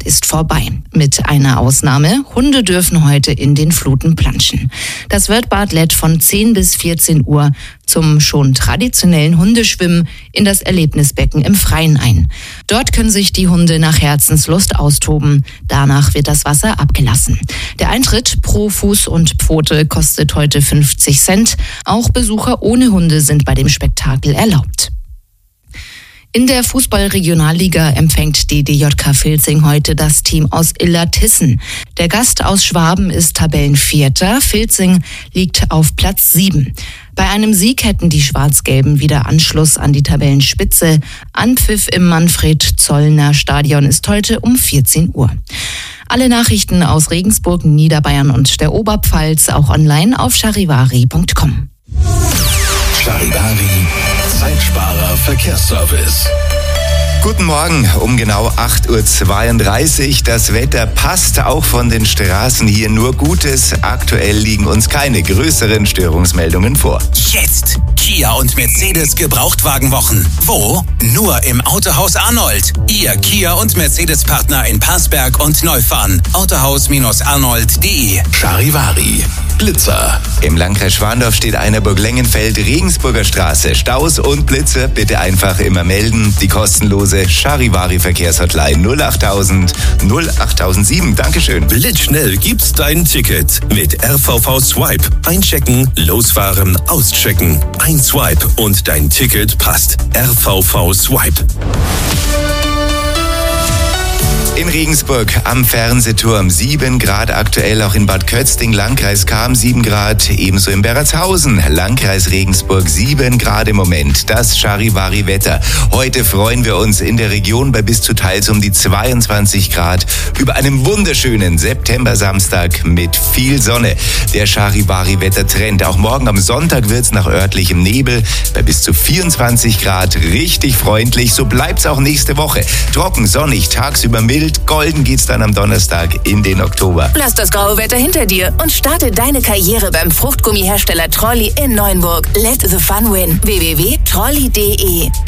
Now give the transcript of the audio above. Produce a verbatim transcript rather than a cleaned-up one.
ist vorbei. Mit einer Ausnahme: Hunde dürfen heute in den Fluten planschen. Das Wörthbad lädt von zehn bis vierzehn Uhr zum schon traditionellen Hundeschwimmen in das Erlebnisbecken im Freien ein. Dort können sich die Hunde nach Herzenslust austoben. Danach wird das Wasser abgelassen. Der Eintritt pro Fuß und Pfote kostet heute fünfzig Cent. Auch Besucher ohne Hunde sind bei dem Spektakel erlaubt. In der Fußball-Regionalliga empfängt die D J K Vilsing heute das Team aus Illertissen. Der Gast aus Schwaben ist Tabellenvierter. Vilsing liegt auf Platz sieben. Bei einem Sieg hätten die Schwarz-Gelben wieder Anschluss an die Tabellenspitze. Anpfiff im Manfred-Zollner-Stadion ist heute um vierzehn Uhr. Alle Nachrichten aus Regensburg, Niederbayern und der Oberpfalz auch online auf charivari punkt com. Charivari, Zeitsparer Verkehrsservice. Guten Morgen, um genau acht Uhr zweiunddreißig. Das Wetter passt auch von den Straßen hier nur Gutes. Aktuell liegen uns keine größeren Störungsmeldungen vor. Jetzt Kia und Mercedes Gebrauchtwagenwochen. Wo? Nur im Autohaus Arnold. Ihr Kia und Mercedes Partner in Parsberg und Neufahren. autohaus arnold punkt de. Charivari, Blitzer. Im Landkreis Schwandorf steht Einerburg-Lengenfeld, Regensburger Straße. Staus und Blitzer bitte einfach immer melden. Die kostenlose Charivari-Verkehrshotline null achttausend null achttausendsieben. Dankeschön. Blitzschnell gibt's dein Ticket mit R V V Swipe. Einchecken, losfahren, auschecken. Ein Swipe und dein Ticket passt. R V V Swipe. In Regensburg am Fernsehturm sieben Grad aktuell, auch in Bad Kötzting, Landkreis Cham sieben Grad, ebenso in Berratshausen, Landkreis Regensburg sieben Grad im Moment. Das Charivari-Wetter. Heute freuen wir uns in der Region bei bis zu teils um die zweiundzwanzig Grad über einem wunderschönen September-Samstag mit viel Sonne. Der Charivari-Wettertrend. Auch morgen am Sonntag wird's nach örtlichem Nebel bei bis zu vierundzwanzig Grad richtig freundlich. So bleibt's auch nächste Woche. Trocken, sonnig, tagsüber mild. Golden geht's dann am Donnerstag in den Oktober. Lass das graue Wetter hinter dir und starte deine Karriere beim Fruchtgummihersteller Trolli in Neuenburg. Let the fun win. w w w punkt trolli punkt de